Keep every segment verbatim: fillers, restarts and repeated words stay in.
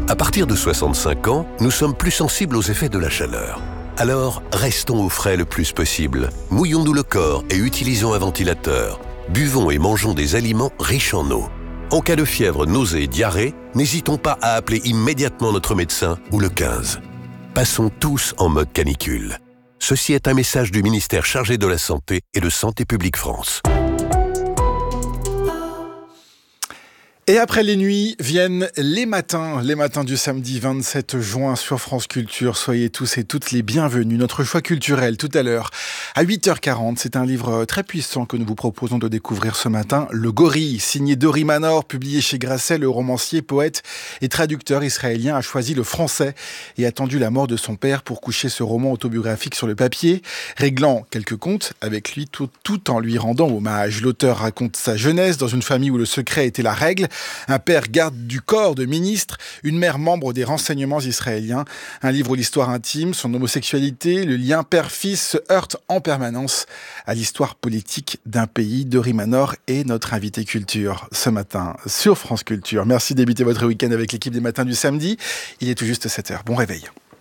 À partir de soixante-cinq ans, nous sommes plus sensibles aux effets de la chaleur. Alors, restons au frais le plus possible. Mouillons-nous le corps et utilisons un ventilateur. Buvons et mangeons des aliments riches en eau. En cas de fièvre, nausée et diarrhée, n'hésitons pas à appeler immédiatement notre médecin ou le quinze. Passons tous en mode canicule. Ceci est un message du ministère chargé de la Santé et de Santé publique France. Et après les nuits viennent les matins, les matins du samedi vingt-sept juin sur France Culture. Soyez tous et toutes les bienvenus. Notre choix culturel tout à l'heure à huit heures quarante. C'est un livre très puissant que nous vous proposons de découvrir ce matin. Le Gorille, signé Dori Manor, publié chez Grasset. Le romancier, poète et traducteur israélien a choisi le français et attendu la mort de son père pour coucher ce roman autobiographique sur le papier, réglant quelques comptes avec lui tout, tout en lui rendant hommage. L'auteur raconte sa jeunesse dans une famille où le secret était la règle. Un père garde du corps de ministre, une mère membre des renseignements israéliens. Un livre où l'histoire intime, son homosexualité, le lien père-fils se heurtent en permanence à l'histoire politique d'un pays. Dori Manor est notre invité culture ce matin sur France Culture. Merci de débuter votre week-end avec l'équipe des matins du samedi. Il est tout juste sept heures. Bon réveil.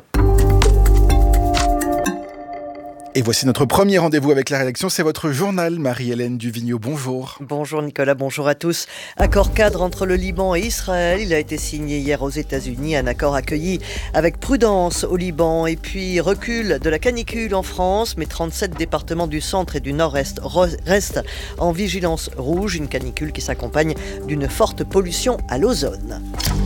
Et voici notre premier rendez-vous avec la rédaction, c'est votre journal, Marie-Hélène Duvigneau. Bonjour. Bonjour Nicolas, bonjour à tous. Accord cadre entre le Liban et Israël, il a été signé hier aux États-Unis, un accord accueilli avec prudence au Liban et puis recul de la canicule en France, mais trente-sept départements du centre et du nord-est restent en vigilance rouge, une canicule qui s'accompagne d'une forte pollution à l'ozone.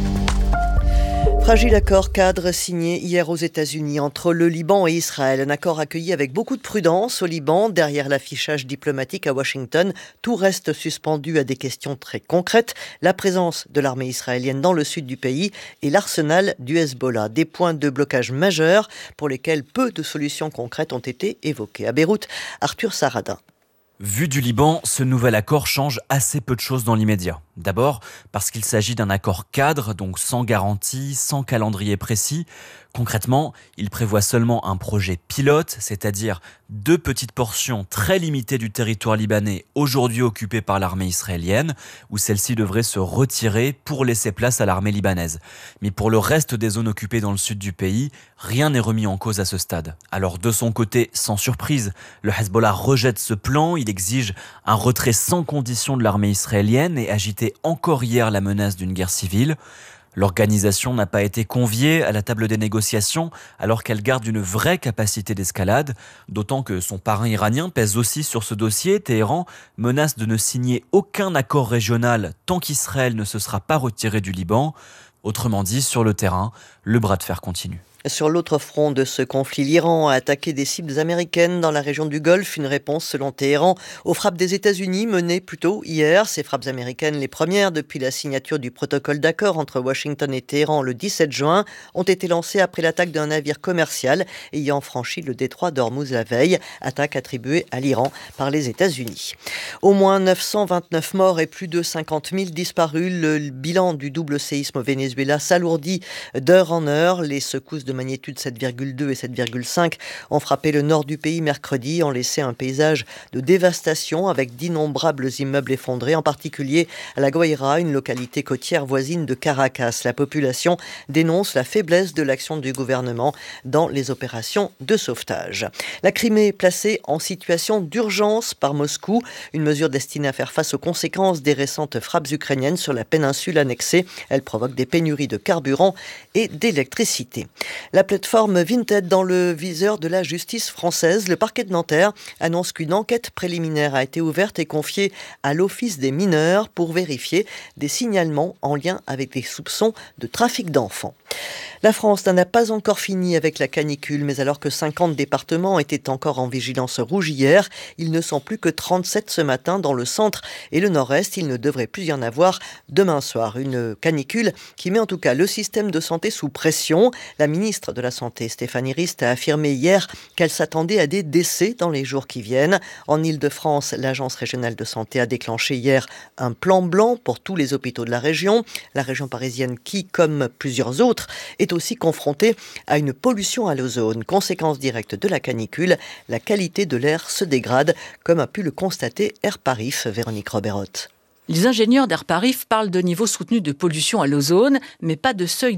Fragile accord cadre signé hier aux États-Unis entre le Liban et Israël. Un accord accueilli avec beaucoup de prudence au Liban. Derrière l'affichage diplomatique à Washington, tout reste suspendu à des questions très concrètes. La présence de l'armée israélienne dans le sud du pays et l'arsenal du Hezbollah. Des points de blocage majeurs pour lesquels peu de solutions concrètes ont été évoquées. À Beyrouth, Arthur Saradin. Vu du Liban, ce nouvel accord change assez peu de choses dans l'immédiat. D'abord, parce qu'il s'agit d'un accord cadre, donc sans garantie, sans calendrier précis. Concrètement, il prévoit seulement un projet pilote, c'est-à-dire deux petites portions très limitées du territoire libanais, aujourd'hui occupé par l'armée israélienne, où celle-ci devrait se retirer pour laisser place à l'armée libanaise. Mais pour le reste des zones occupées dans le sud du pays, rien n'est remis en cause à ce stade. Alors de son côté, sans surprise, le Hezbollah rejette ce plan, il exige un retrait sans condition de l'armée israélienne et agitait encore hier la menace d'une guerre civile. L'organisation n'a pas été conviée à la table des négociations alors qu'elle garde une vraie capacité d'escalade, d'autant que son parrain iranien pèse aussi sur ce dossier. Téhéran menace de ne signer aucun accord régional tant qu'Israël ne se sera pas retiré du Liban. Autrement dit, sur le terrain, le bras de fer continue. Sur l'autre front de ce conflit, l'Iran a attaqué des cibles américaines dans la région du Golfe. Une réponse, selon Téhéran, aux frappes des États-Unis menées plus tôt hier. Ces frappes américaines, les premières depuis la signature du protocole d'accord entre Washington et Téhéran le dix-sept juin, ont été lancées après l'attaque d'un navire commercial ayant franchi le détroit d'Ormuz la veille. Attaque attribuée à l'Iran par les États-Unis. Au moins neuf cent vingt-neuf morts et plus de cinquante mille disparus. Le bilan du double séisme au Venezuela s'alourdit d'heure en heure. Les secousses de de magnitude sept virgule deux et sept virgule cinq ont frappé le nord du pays mercredi, ont laissé un paysage de dévastation avec d'innombrables immeubles effondrés, en particulier à La Guaira, une localité côtière voisine de Caracas. La population dénonce la faiblesse de l'action du gouvernement dans les opérations de sauvetage. La Crimée est placée en situation d'urgence par Moscou, une mesure destinée à faire face aux conséquences des récentes frappes ukrainiennes sur la péninsule annexée. Elle provoque des pénuries de carburant et d'électricité. La plateforme Vinted dans le viseur de la justice française. Le parquet de Nanterre annonce qu'une enquête préliminaire a été ouverte et confiée à l'Office des mineurs pour vérifier des signalements en lien avec des soupçons de trafic d'enfants. La France n'en a pas encore fini avec la canicule, mais alors que cinquante départements étaient encore en vigilance rouge hier, ils ne sont plus que trente-sept ce matin dans le centre et le nord-est. Il ne devrait plus y en avoir demain soir. Une canicule qui met en tout cas le système de santé sous pression. La ministre de la Santé, Stéphanie Rist, a affirmé hier qu'elle s'attendait à des décès dans les jours qui viennent. En Île-de-France, l'Agence régionale de santé a déclenché hier un plan blanc pour tous les hôpitaux de la région. La région parisienne qui, comme plusieurs autres, est aussi confrontée à une pollution à l'ozone. Conséquence directe de la canicule, la qualité de l'air se dégrade, comme a pu le constater Airparif, Véronique Roberot. Les ingénieurs d'Airparif parlent de niveaux soutenus de pollution à l'ozone, mais pas de seuil